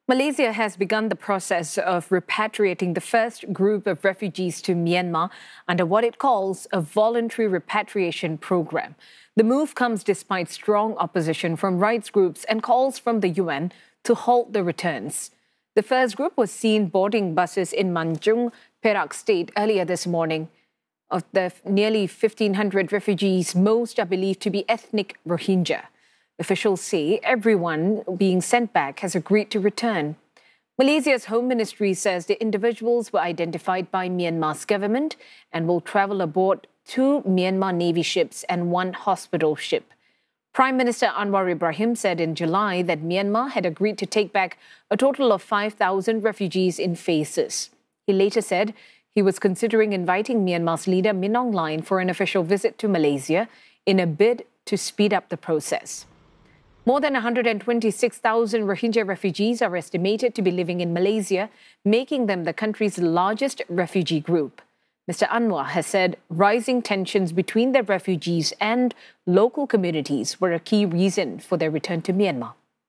Malaysia has begun the process of repatriating the first group of refugees to Myanmar under what it calls a voluntary repatriation program. The move comes despite strong opposition from rights groups and calls from the UN to halt the returns. The first group was seen boarding buses in Manjung, Perak State earlier this morning. Of the nearly 1,500 refugees, most are believed to be ethnic Rohingya. Officials say everyone being sent back has agreed to return. Malaysia's Home Ministry says the individuals were identified by Myanmar's government and will travel aboard 2 Myanmar Navy ships and 1 hospital ship. Prime Minister Anwar Ibrahim said in July that Myanmar had agreed to take back a total of 5,000 refugees in phases. He later said he was considering inviting Myanmar's leader Min Aung Hlaing for an official visit to Malaysia in a bid to speed up the process. More than 126,000 Rohingya refugees are estimated to be living in Malaysia, making them the country's largest refugee group. Mr. Anwar has said rising tensions between the refugees and local communities were a key reason for their return to Myanmar.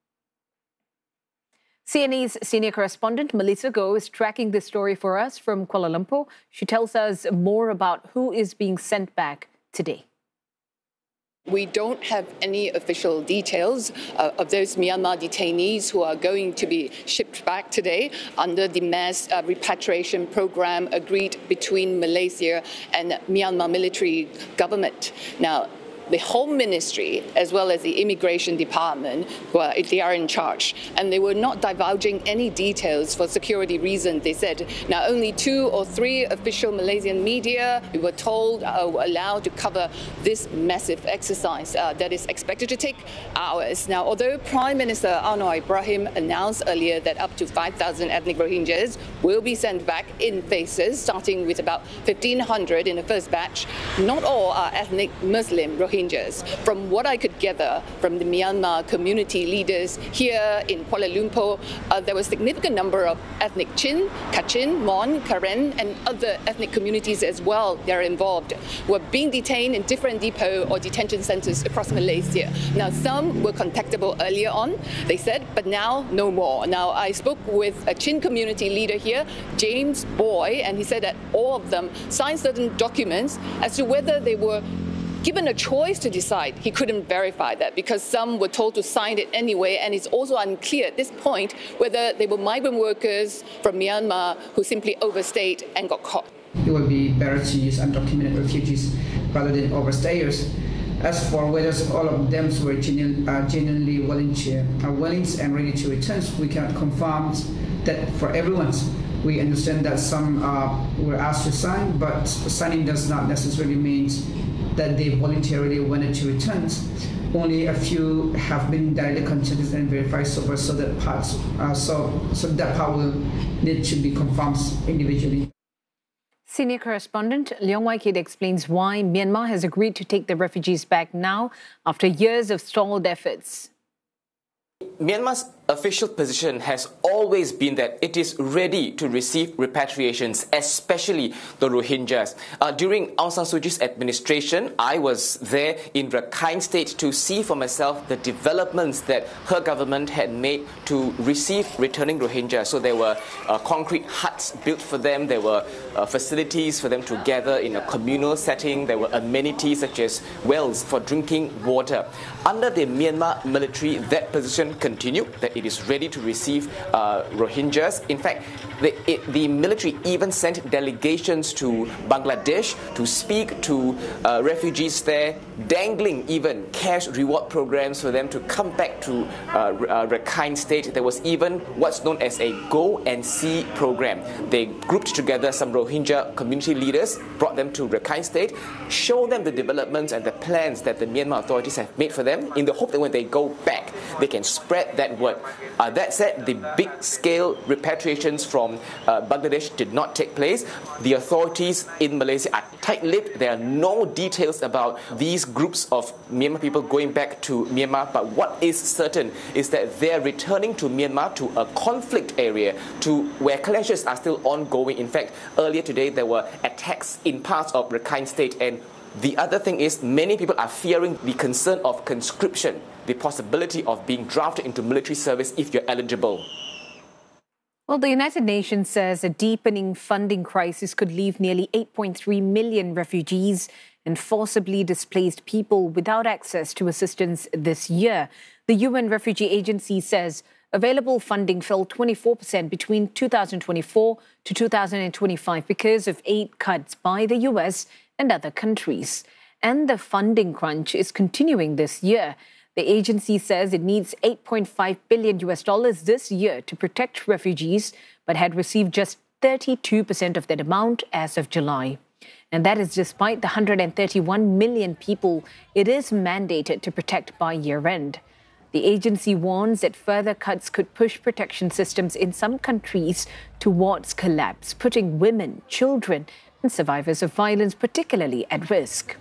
CNA's senior correspondent Melissa Goh is tracking this story for us from Kuala Lumpur. She tells us more about who is being sent back today. We don't have any official details of those Myanmar detainees who are going to be shipped back today under the mass repatriation program agreed between Malaysia and Myanmar military government. Now, the Home Ministry, as well as the Immigration Department, they are in charge. And they were not divulging any details for security reasons. They said now only 2 or 3 official Malaysian media, we were told, were allowed to cover this massive exercise that is expected to take hours. Now, although Prime Minister Anwar Ibrahim announced earlier that up to 5,000 ethnic Rohingyas will be sent back in phases, starting with about 1,500 in the first batch, not all are ethnic Muslim Rohingyas. From what I could gather from the Myanmar community leaders here in Kuala Lumpur, there was a significant number of ethnic Chin, Kachin, Mon, Karen, and other ethnic communities as well that are involved, who are being detained in different depot or detention centers across Malaysia. Now, some were contactable earlier on, they said, but now no more. Now, I spoke with a Chin community leader here, James Boy, and he said that all of them signed certain documents as to whether they were given a choice to decide. He couldn't verify that because some were told to sign it anyway, and it's also unclear at this point whether they were migrant workers from Myanmar who simply overstayed and got caught. It would be better to use undocumented refugees rather than overstayers. As for whether all of them were genuinely willing and ready to return, we cannot confirm that for everyone. We understand that some were asked to sign, but signing does not necessarily mean that they voluntarily wanted to return. Only a few have been directly contacted and verified so far, so that part will need to be confirmed individually. Senior correspondent Leong Wai Kit explains why Myanmar has agreed to take the refugees back now after years of stalled efforts. Myanmar's official position has always been that it is ready to receive repatriations, especially the Rohingyas. During Aung San Suu Kyi's administration, I was there in Rakhine State to see for myself the developments that her government had made to receive returning Rohingyas. So there were concrete huts built for them, there were facilities for them to gather in a communal setting, there were amenities such as wells for drinking water. Under the Myanmar military, that position continued, that it is ready to receive Rohingyas. In fact, the military even sent delegations to Bangladesh to speak to refugees there, dangling even cash reward programs for them to come back to Rakhine State. There was even what's known as a Go and See program. They grouped together some Rohingya community leaders, brought them to Rakhine State, showed them the developments and the plans that the Myanmar authorities have made for them in the hope that when they go back, they can spread that word. That said, the big-scale repatriations from Bangladesh did not take place. The authorities in Malaysia are tight-lipped. There are no details about these groups of Myanmar people going back to Myanmar. But what is certain is that they are returning to Myanmar, to a conflict area, to where clashes are still ongoing. In fact, earlier today, there were attacks in parts of Rakhine State. And the other thing is, many people are fearing the concern of conscription, the possibility of being drafted into military service if you're eligible. Well, the United Nations says a deepening funding crisis could leave nearly 8.3 million refugees and forcibly displaced people without access to assistance this year. The UN Refugee Agency says available funding fell 24% between 2024 to 2025 because of aid cuts by the US and other countries. And the funding crunch is continuing this year. The agency says it needs $8.5 billion this year to protect refugees, but had received just 32% of that amount as of July. And that is despite the 131 million people it is mandated to protect by year-end. The agency warns that further cuts could push protection systems in some countries towards collapse, putting women, children, and survivors of violence particularly at risk.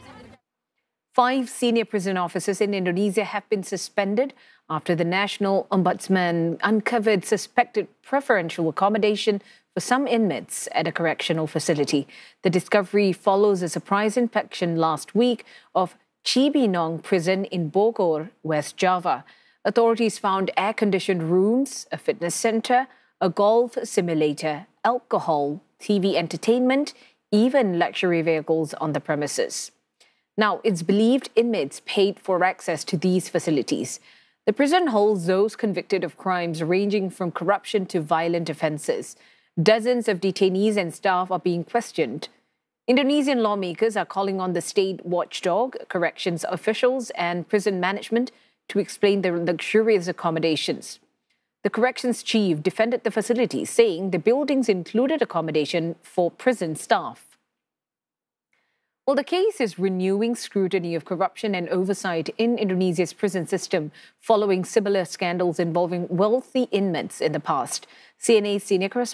5 senior prison officers in Indonesia have been suspended after the National Ombudsman uncovered suspected preferential accommodation for some inmates at a correctional facility. The discovery follows a surprise inspection last week of Cibinong prison in Bogor, West Java. Authorities found air-conditioned rooms, a fitness center, a golf simulator, alcohol, TV entertainment, even luxury vehicles on the premises. Now, it's believed inmates paid for access to these facilities. The prison holds those convicted of crimes ranging from corruption to violent offences. Dozens of detainees and staff are being questioned. Indonesian lawmakers are calling on the state watchdog, corrections officials, and prison management to explain the luxurious accommodations. The corrections chief defended the facility, saying the buildings included accommodation for prison staff. Well, the case is renewing scrutiny of corruption and oversight in Indonesia's prison system following similar scandals involving wealthy inmates in the past. CNA's senior correspondent